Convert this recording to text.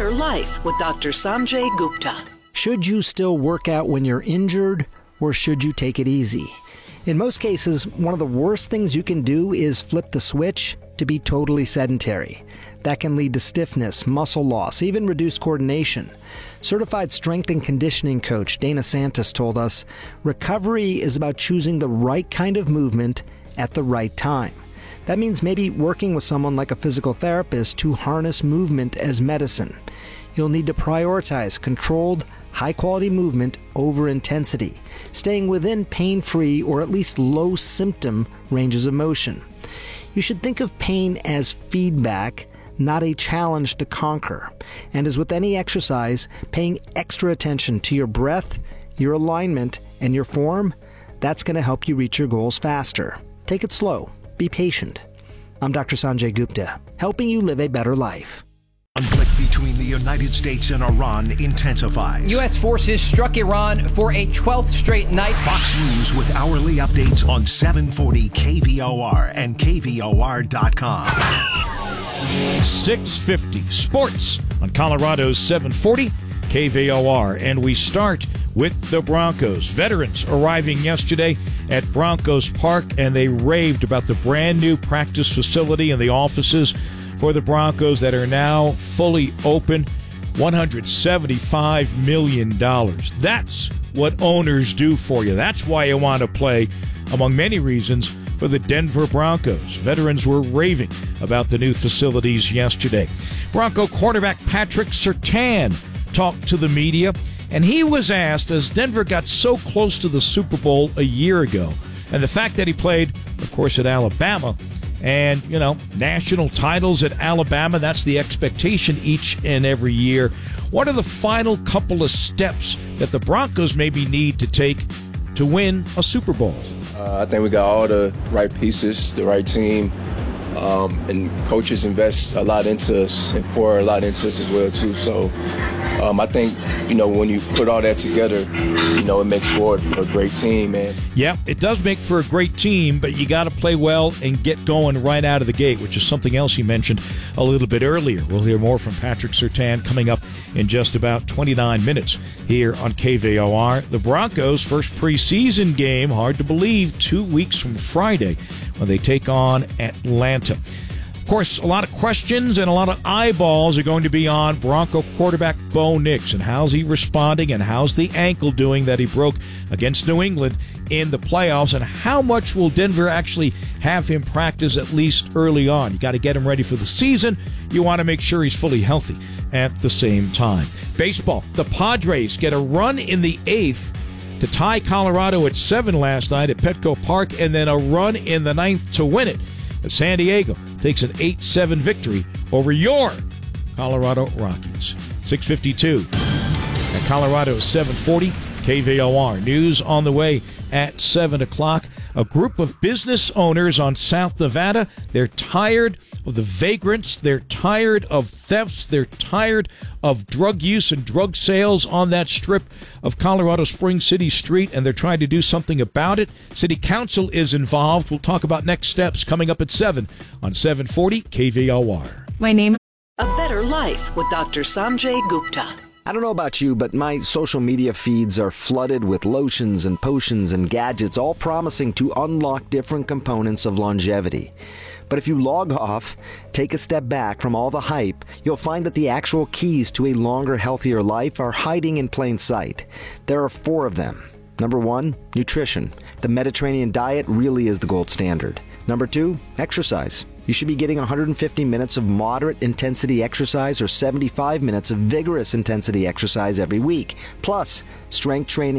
Better Life with Dr. Sanjay Gupta. Should you still work out when you're injured, or should you take it easy? In most cases, one of the worst things you can do is flip the switch to be totally sedentary. That can lead to stiffness, muscle loss, even reduced coordination. Certified strength and conditioning coach Dana Santos told us, recovery is about choosing the right kind of movement at the right time. That means maybe working with someone like a physical therapist to harness movement as medicine. You'll need to prioritize controlled, high-quality movement over intensity, staying within pain-free or at least low-symptom ranges of motion. You should think of pain as feedback, not a challenge to conquer. And as with any exercise, paying extra attention to your breath, your alignment, and your form, that's going to help you reach your goals faster. Take it slow. Be patient. I'm Dr. Sanjay Gupta, helping you live a better life. Conflict between the United States and Iran intensifies. U.S. forces struck Iran for a 12th straight night. Fox News with hourly updates on 740 KVOR and KVOR.com. 650 Sports on Colorado's 740 KVOR. And we start with the Broncos. Veterans arriving yesterday at Broncos Park, and they raved about the brand new practice facility and the offices for the Broncos that are now fully open. $175 million. That's what owners do for you. That's why you want to play, among many reasons, for the Denver Broncos. Veterans were raving about the new facilities yesterday. Bronco quarterback Patrick Surtain talked to the media, and he was asked, as Denver got so close to the Super Bowl a year ago, and the fact that he played, of course, at Alabama, and, national titles at Alabama, that's the expectation each and every year. What are the final couple of steps that the Broncos maybe need to take to win a Super Bowl? I think we got all the right pieces, the right team, and coaches invest a lot into us and pour a lot into us as well, too. So I think, when you put all that together, it makes for a great team, man. Yeah, it does make for a great team, but you got to play well and get going right out of the gate, which is something else he mentioned a little bit earlier. We'll hear more from Patrick Surtain coming up in just about 29 minutes here on KVOR. The Broncos' first preseason game, hard to believe, 2 weeks from Friday when they take on Atlanta. Of course, a lot of questions and a lot of eyeballs are going to be on Bronco quarterback Bo Nix and how's he responding and how's the ankle doing that he broke against New England in the playoffs, and how much will Denver actually have him practice at least early on. You got to get him ready for the season. You want to make sure he's fully healthy at the same time. Baseball, the Padres get a run in the eighth to tie Colorado at 7 last night at Petco Park, and then a run in the ninth to win it. San Diego takes an 8-7 victory over your Colorado Rockies. 6:52 at Colorado's 740 KVOR. News on the way at 7 o'clock. A group of business owners on South Nevada, they're tired of the vagrants, they're tired of thefts, they're tired of drug use and drug sales on that strip of Colorado Springs City Street, and they're trying to do something about it. City Council is involved. We'll talk about next steps coming up at 7 on 740 KVOR. My name. A Better Life with Dr. Sanjay Gupta. I don't know about you, but my social media feeds are flooded with lotions and potions and gadgets, all promising to unlock different components of longevity. But if you log off, take a step back from all the hype, you'll find that the actual keys to a longer, healthier life are hiding in plain sight. There are 4 of them. Number 1, nutrition. The Mediterranean diet really is the gold standard. Number 2, exercise. You should be getting 150 minutes of moderate intensity exercise or 75 minutes of vigorous intensity exercise every week, plus strength training